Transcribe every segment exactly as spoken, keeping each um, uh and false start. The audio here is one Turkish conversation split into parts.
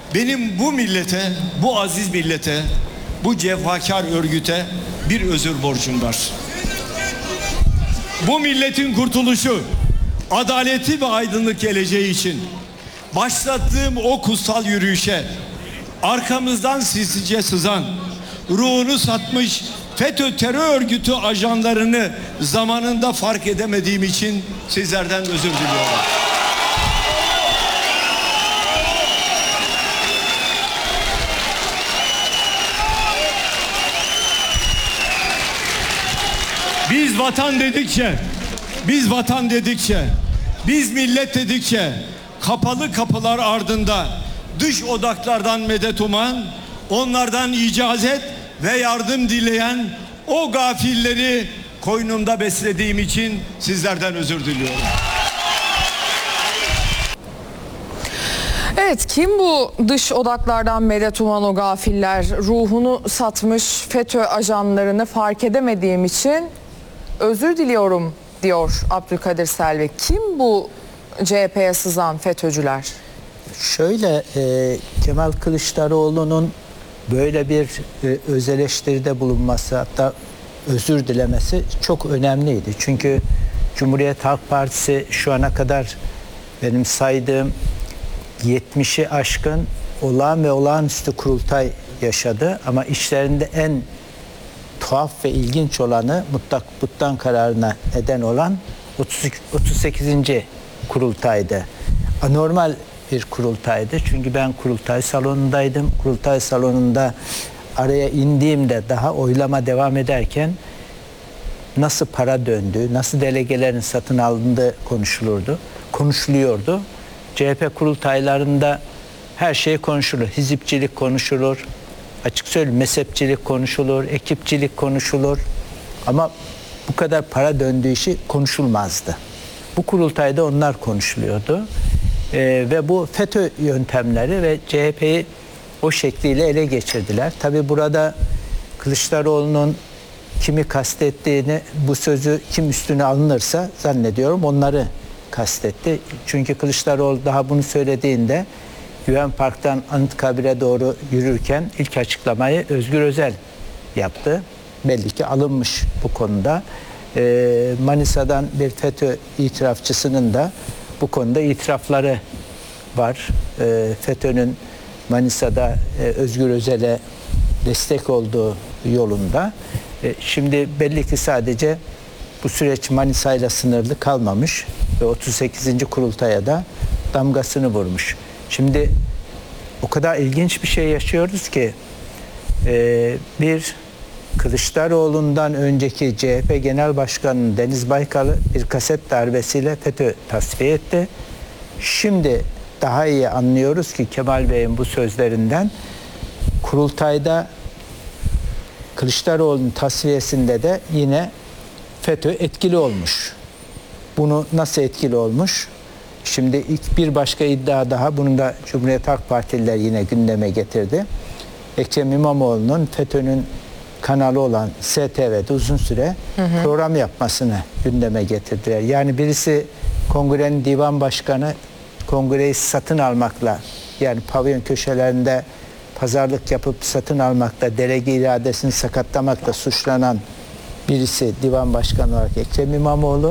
Benim bu millete, bu aziz millete, bu cefakar örgüte bir özür borcum var. Bu milletin kurtuluşu, adaleti ve aydınlık geleceği için başlattığım o kutsal yürüyüşe arkamızdan sinsice sızan, ruhunu satmış FETÖ terör örgütü ajanlarını zamanında fark edemediğim için sizlerden özür diliyorum. Biz vatan dedikçe, biz vatan dedikçe, biz millet dedikçe kapalı kapılar ardında dış odaklardan medet uman, onlardan icazet ve yardım dileyen o gafilleri koynumda beslediğim için sizlerden özür diliyorum. Evet, kim bu dış odaklardan medet uman o gafiller? Ruhunu satmış FETÖ ajanlarını fark edemediğim için özür diliyorum diyor Abdülkadir Selvi. Kim bu C H P'ye sızan FETÖ'cüler? Şöyle e, Kemal Kılıçdaroğlu'nun böyle bir e, öz eleştiride bulunması, hatta özür dilemesi çok önemliydi. Çünkü Cumhuriyet Halk Partisi şu ana kadar benim saydığım yetmişi aşkın olağan ve olağanüstü kurultay yaşadı. Ama içlerinde en tuhaf ve ilginç olanı, mutlak buttan kararına neden olan otuz sekizinci kurultaydı. Anormal bir kurultaydı. Çünkü ben kurultay salonundaydım. Kurultay salonunda araya indiğimde daha oylama devam ederken nasıl para döndü, nasıl delegelerin satın alındığı konuşulurdu, konuşuluyordu. C H P kurultaylarında her şey konuşulur. Hizipçilik konuşulur. Açık söyleyeyim, mezhepçilik konuşulur, ekipçilik konuşulur. Ama bu kadar para döndüğü işi konuşulmazdı. Bu kurultayda onlar konuşuluyordu. Ee, ve bu FETÖ yöntemleri ve C H P'yi o şekliyle ele geçirdiler. Tabii burada Kılıçdaroğlu'nun kimi kastettiğini, bu sözü kim üstüne alınırsa zannediyorum onları kastetti. Çünkü Kılıçdaroğlu daha bunu söylediğinde Güven Park'tan Anıtkabir'e doğru yürürken ilk açıklamayı Özgür Özel yaptı. Belli ki alınmış bu konuda. Ee, Manisa'dan bir FETÖ itirafçısının da bu konuda itirafları var. Ee, FETÖ'nün Manisa'da e, Özgür Özel'e destek olduğu yolunda. E, şimdi belli ki sadece bu süreç Manisa'yla sınırlı kalmamış ve otuz sekizinci kurultaya da damgasını vurmuş. Şimdi o kadar ilginç bir şey yaşıyoruz ki e, bir Kılıçdaroğlu'ndan önceki C H P Genel Başkanı Deniz Baykal'ı bir kaset darbesiyle FETÖ tasfiye etti. Şimdi daha iyi anlıyoruz ki Kemal Bey'in bu sözlerinden kurultayda Kılıçdaroğlu'nun tasfiyesinde de yine FETÖ etkili olmuş. Bunu nasıl etkili olmuş? Şimdi ilk bir başka iddia daha, bunu da Cumhuriyet Halk Partililer yine gündeme getirdi. Ekrem İmamoğlu'nun FETÖ'nün kanalı olan S T V'de uzun süre hı hı. program yapmasını gündeme getirdiler. Yani birisi kongrenin divan başkanı, kongreyi satın almakla, yani pavyon köşelerinde pazarlık yapıp satın almakla, delege iradesini sakatlamakla suçlanan birisi divan başkanı olarak Ekrem İmamoğlu.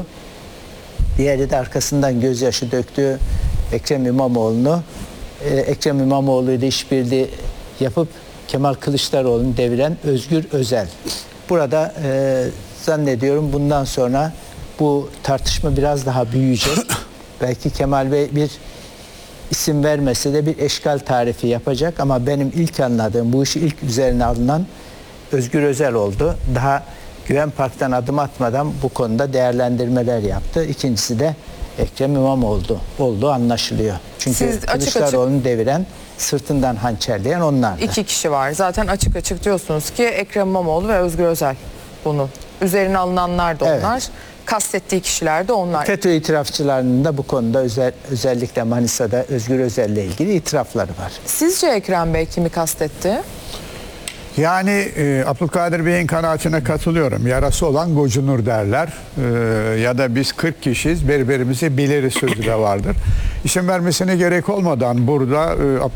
Diğeri de arkasından gözyaşı döktüğü Ekrem İmamoğlu'nu e, Ekrem İmamoğlu ile işbirliği yapıp Kemal Kılıçdaroğlu'nu deviren Özgür Özel. Burada e, zannediyorum bundan sonra bu tartışma biraz daha büyüyecek. Belki Kemal Bey bir isim vermese de bir eşkal tarifi yapacak ama benim ilk anladığım, bu işi ilk üzerine alınan Özgür Özel oldu. Daha Güven Park'tan adım atmadan bu konuda değerlendirmeler yaptı. İkincisi de Ekrem İmamoğlu olduğu anlaşılıyor. Çünkü Siz Kılıçdaroğlu'nu deviren, sırtından hançerleyen onlardı. İki kişi var. Zaten açık açık diyorsunuz ki Ekrem İmamoğlu ve Özgür Özel bunu. Üzerine alınanlar da onlar. Evet. Kastettiği kişiler de onlar. FETÖ itirafçılarının da bu konuda özel, özellikle Manisa'da Özgür Özel'le ilgili itirafları var. Sizce Ekrem Bey kimi kastetti? Yani e, Abdülkadir Bey'in kanaatine katılıyorum. Yarası olan gocunur derler. E, ya da biz kırk kişiyiz, birbirimizi biliriz sözü de vardır. İsim vermesine gerek olmadan burada e,